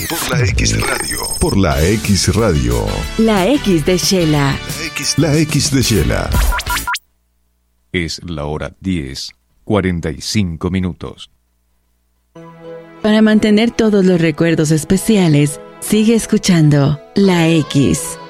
Por la X Radio. Por la X Radio. La X de Shela. La X de Shela. Es la hora 10:45. Para mantener todos los recuerdos especiales, sigue escuchando La X.